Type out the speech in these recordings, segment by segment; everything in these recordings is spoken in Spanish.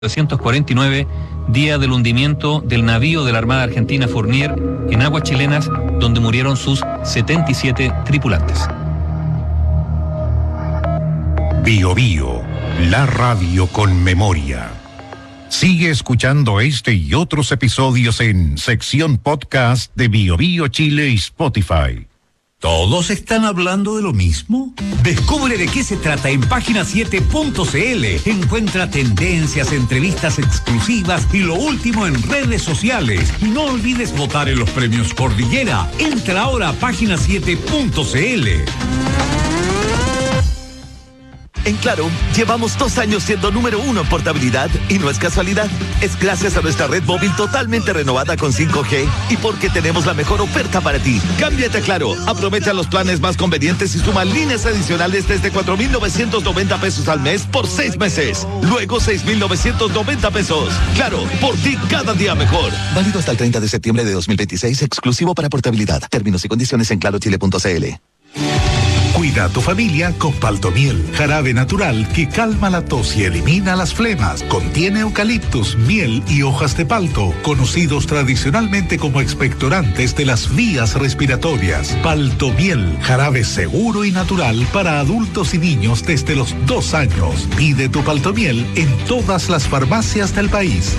1949, día del hundimiento del navío de la Armada Argentina Fournier en aguas chilenas, donde murieron sus 77 tripulantes. Bio Bio, la radio con memoria. Sigue escuchando este y otros episodios en sección podcast de Bio Bio Chile y Spotify. ¿Todos están hablando de lo mismo? Descubre de qué se trata en página7.cl. Encuentra tendencias, entrevistas exclusivas y lo último en redes sociales. Y no olvides votar en los premios Cordillera. Entra ahora a página7.cl. En Claro, llevamos 2 años siendo número 1 en portabilidad y no es casualidad. Es gracias a nuestra red móvil totalmente renovada con 5G y porque tenemos la mejor oferta para ti. Cámbiate a Claro, aprovecha los planes más convenientes y suma líneas adicionales desde 4,990 pesos al mes por 6 meses. Luego 6,990 pesos. Claro, por ti cada día mejor. Válido hasta el 30 de septiembre de 2026, exclusivo para portabilidad. Términos y condiciones en clarochile.cl. Cuida a tu familia con Paltomiel, jarabe natural que calma la tos y elimina las flemas. Contiene eucaliptus, miel y hojas de palto, conocidos tradicionalmente como expectorantes de las vías respiratorias. Paltomiel, jarabe seguro y natural para adultos y niños desde los 2 años. Pide tu Paltomiel en todas las farmacias del país.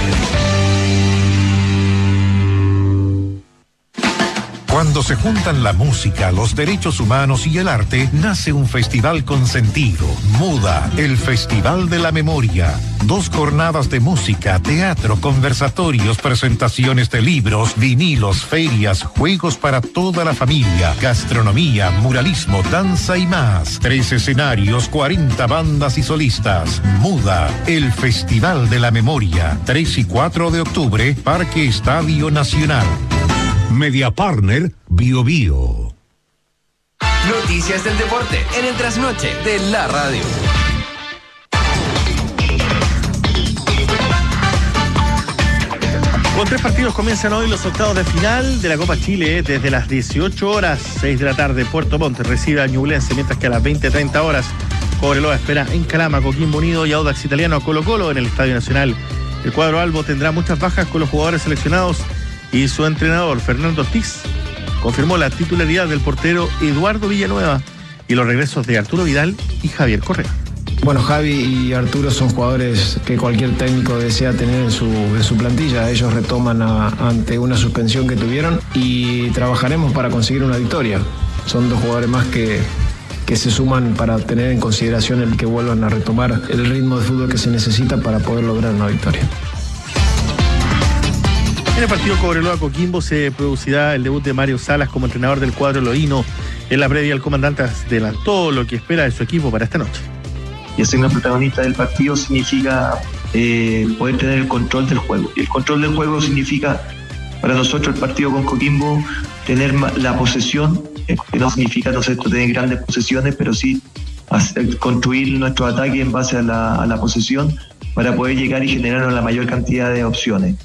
Cuando se juntan la música, los derechos humanos y el arte, nace un festival con sentido. MUDA, el Festival de la Memoria. 2 jornadas de música, teatro, conversatorios, presentaciones de libros, vinilos, ferias, juegos para toda la familia, gastronomía, muralismo, danza y más. 3 escenarios, 40 bandas y solistas. MUDA, el Festival de la Memoria. 3 y 4 de octubre, Parque Estadio Nacional. Media Partner Bio Bio. Noticias del deporte en el trasnoche de la radio. Con 3 partidos comienzan hoy los octavos de final de la Copa Chile desde las 18 horas, 6 de la tarde. Puerto Montt recibe a Ñublense, mientras que a las 20:30 horas Cobreloa espera en Calama, Coquimbo Unido y Audax Italiano a Colo Colo en el Estadio Nacional. El cuadro albo tendrá muchas bajas con los jugadores seleccionados y su entrenador, Fernando Ortiz, confirmó la titularidad del portero Eduardo Villanueva y los regresos de Arturo Vidal y Javier Correa. Bueno, Javi y Arturo son jugadores que cualquier técnico desea tener en su plantilla. Ellos retoman ante una suspensión que tuvieron y trabajaremos para conseguir una victoria. Son 2 jugadores más que se suman para tener en consideración el que vuelvan a retomar el ritmo de fútbol que se necesita para poder lograr una victoria. En el partido Cobreloa-Coquimbo se producirá el debut de Mario Salas como entrenador del cuadro loíno. En la previa, el comandante adelantó lo que espera de su equipo para esta noche. Y ser una protagonista del partido significa poder tener el control del juego. Y el control del juego significa, para nosotros, el partido con Coquimbo, tener la posesión, que no significa, no sé, tener grandes posesiones, pero sí construir nuestro ataque en base a la posesión para poder llegar y generar la mayor cantidad de opciones.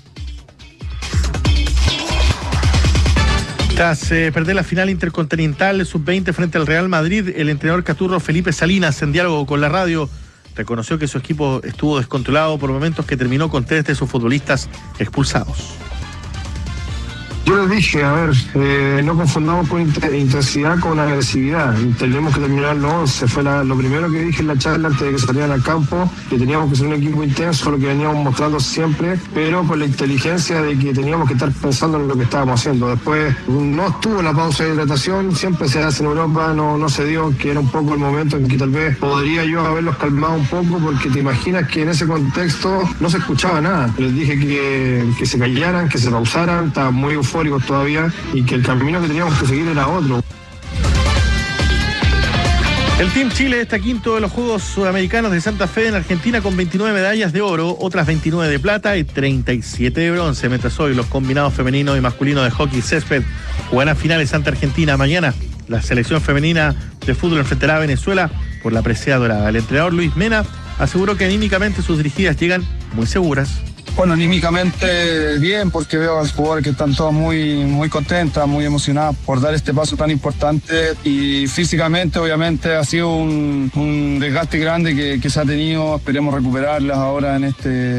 Tras perder la final intercontinental sub-20 frente al Real Madrid, el entrenador caturro Felipe Salinas, en diálogo con la radio, reconoció que su equipo estuvo descontrolado por momentos que terminó con 3 de sus futbolistas expulsados. Yo les dije, no confundamos con intensidad con agresividad. Tenemos que terminar los 11. Fue lo primero que dije en la charla antes de que salieran al campo, que teníamos que ser un equipo intenso, lo que veníamos mostrando siempre, pero con la inteligencia de que teníamos que estar pensando en lo que estábamos haciendo. Después no estuvo la pausa de hidratación, siempre se hace en Europa, no se dio, que era un poco el momento en que tal vez podría yo haberlos calmado un poco, porque te imaginas que en ese contexto no se escuchaba nada. Les dije que se callaran, que se pausaran, estaban muy eufóricos todavía y que el camino que teníamos que seguir era otro. El Team Chile está quinto de los Juegos Sudamericanos de Santa Fe en Argentina con 29 medallas de oro, otras 29 de plata y 37 de bronce, mientras hoy los combinados femenino y masculino de hockey césped jugarán finales ante Argentina. Mañana la selección femenina de fútbol enfrentará a Venezuela por la presea dorada. El entrenador Luis Mena aseguró que anímicamente sus dirigidas llegan muy seguras. Bueno, anímicamente bien, porque veo a los jugadores que están todos muy contentos, muy emocionados por dar este paso tan importante, y físicamente obviamente ha sido un desgaste grande que se ha tenido. Esperemos recuperarlas ahora en este